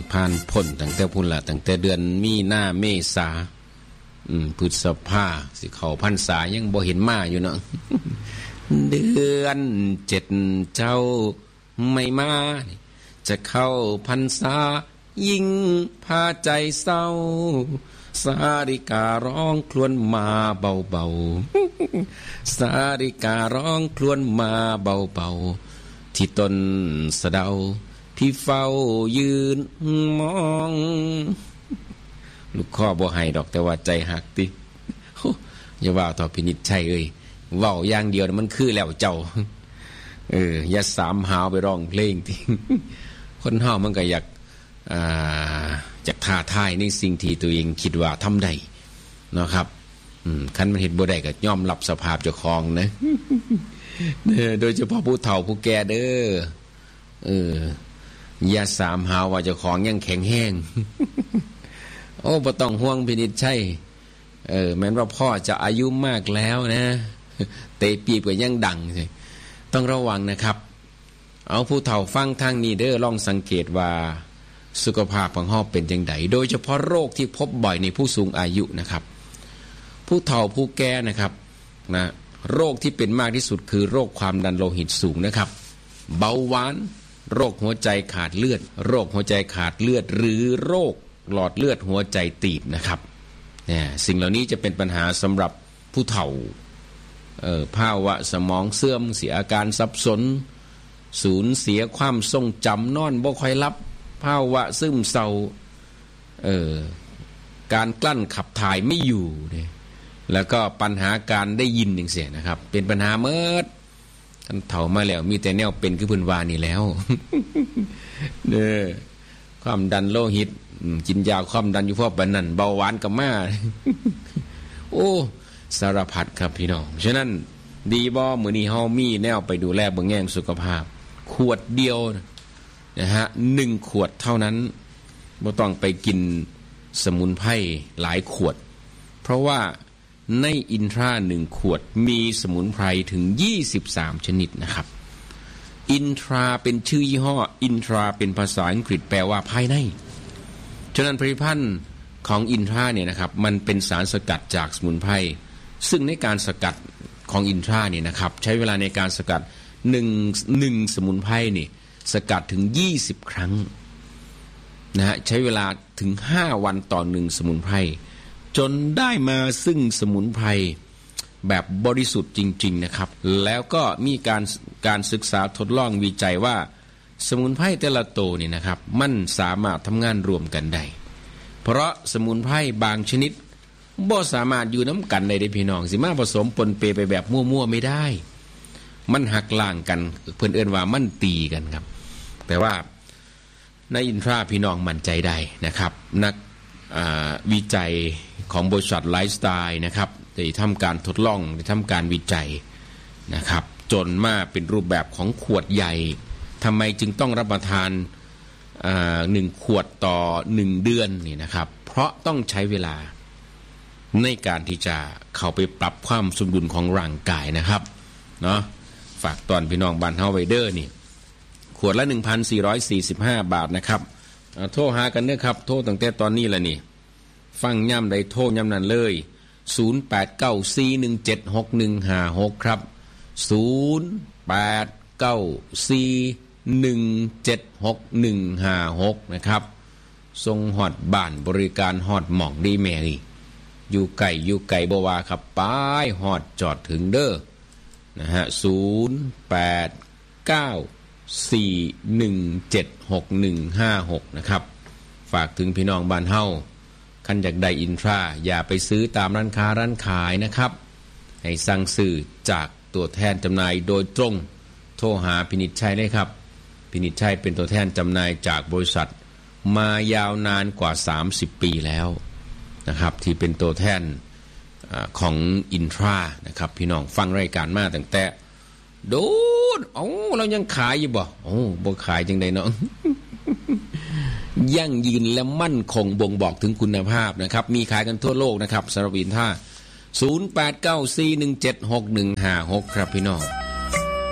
ผ่านพ้นตั้งแต่พุ่นละตั้งแต่เดือนมีนาเมษาพฤษภาสิเข้าพรรษายังบ่เห็นมาอยู่เนาะ เดือน7เจ้าไม่มาจะเข้าพรรษายิ่งพาใจเศร้าสาริการ้องครวญมาเบาๆสาริการ้องครวญมาเบาๆที่ต้นสะเดาพี่เฝ้ายืนมองลูกข้อบ่ให้ดอกแต่ว่าใจหักติอย่าว่าต่อพินิจชัยเอ้ยเว้าอย่างเดียวมันคือแล้วเจ้าอย่าสามหาวไปร้องเพลงติคนเฮามันก็อยากจากท้าทายในสิ่งที่ตัวเองคิดว่าทำได้นะครับคันมันเห็นบ่ได้ก็ยอมรับสภาพเจ้าของนะ โดยเฉพาะผู้เฒ่าผู้แก่เด้ออย่าสามหาว่าเจ้าของยังแข็งแห้ง โอ้บ่ต้องห่วงพินิจชัยแม้ว่าพ่อจะอายุมากแล้วนะเตะปีบก็ยังดังต้องระวังนะครับเอาผู้เฒ่าฟังทางนี้เด้อลองสังเกตว่าสุขภาพของเฮาเป็นจังไดโดยเฉพาะโรคที่พบบ่อยในผู้สูงอายุนะครับผู้เฒ่าผู้แก่นะครับนะโรคที่เป็นมากที่สุดคือโรคความดันโลหิตสูงนะครับเบาหวานโรคหัวใจขาดเลือดโรคหัวใจขาดเลือดหรือโรคหลอดเลือดหัวใจตีบนะครับเนี่ยสิ่งเหล่านี้จะเป็นปัญหาสำหรับผู้เฒ่าภาวะสมองเสื่อมเสียอาการสับสนสูญเสียความทรงจำนอนบ่ค่อยหลับภาวะซึมเศร้าการกลั้นขับถ่ายไม่อยู่เนี่ยแล้วก็ปัญหาการได้ยินอย่างเสียนะครับเป็นปัญหาเมิดกันเฒ่ามาแล้วมีแต่แนวเป็นคือพื้นวานี่แล้ว เนี่ยความดันโลหิตกินยาความดันอยู่พวกบันนั่นเบาหวานกับมา โอ้สารพัดครับพี่น้องฉะนั้นดีบ่มื้อนี้เฮามีแนวไปดูแลเบิ่งแย่งสุขภาพขวดเดียวนะฮะ1ขวดเท่านั้นบ่ต้องไปกินสมุนไพรหลายขวดเพราะว่าในอินทรา1ขวดมีสมุนไพรถึง23ชนิดนะครับอินทราเป็นชื่อยี่ห้ออินทราเป็นภาษาอังกฤษแปลว่าภายในฉะนั้นผลิตภัณฑ์ของอินทราเนี่ยนะครับมันเป็นสารสกัดจากสมุนไพรซึ่งในการสกัดของอินทราเนี่ยนะครับใช้เวลาในการสกัด1สมุนไพรนี่สกัดถึง20ครั้งนะฮะใช้เวลาถึง5วันต่อ1สมุนไพรจนได้มาซึ่งสมุนไพรแบบบริสุทธิ์จริงๆนะครับแล้วก็มีการศึกษาทดลองวิจัยว่าสมุนไพรแต่ละตัวนี่นะครับมันสามารถทำงานรวมกันได้เพราะสมุนไพรบางชนิดบ่สามารถอยู่น้ำกันได้เด้พี่น้องสิมาผสมปนเปไปแบบมั่วๆไม่ได้มันหักล้างกันเพิ่นเอิ้นว่ามันตีกันครับแต่ว่าในอินทราพี่น้องมั่นใจได้นะครับนักวิจัยของบริษัทไลฟ์สไตล์นะครับได้ทำการทดลองได้ทำการวิจัยนะครับจนมาเป็นรูปแบบของขวดใหญ่ทำไมจึงต้องรับประทาน1ขวดต่อ1เดือนนี่นะครับเพราะต้องใช้เวลาในการที่จะเข้าไปปรับความสมดุลของร่างกายนะครับเนาะฝากตอนพี่น้องบ้านเฮาไว้เด้อนี่ขวดละ 1,445 บาทนะครับโทรหากันเด้อครับโทรตั้งแต่ตอนนี้ละนี่ฟังย่ำใดโทรย่ำนั้นเลย0894176156ครับ0894176156นะครับส่งฮอดบ้านบริการฮอดหม่องดีแม่นี่อยู่ไกลบ่ว่าครับป้ายฮอดจอดถึงเด้อนะฮะ0894176156นะครับฝากถึงพี่น้องบ้านเฮาคันอยากได้อินทราอย่าไปซื้อตามร้านค้าร้านขายนะครับให้สั่งซื้อจากตัวแทนจำหน่ายโดยตรงโทรหาพินิจชัยเลยครับพินิจชัยเป็นตัวแทนจำหน่ายจากบริษัทมายาวนานกว่า30ปีแล้วนะครับที่เป็นตัวแทนของอินทรานะครับพี่น้องฟังรายการมาตั้งแต่โดนเรายังขายอยู่บ่ขายจังได๋เนาะ ยั่งยืนและมั่นคงบ่งบอกถึงคุณภาพนะครับมีขายกันทั่วโลกนะครับสำหรับอินทรา0894176156ครับพี่น้อง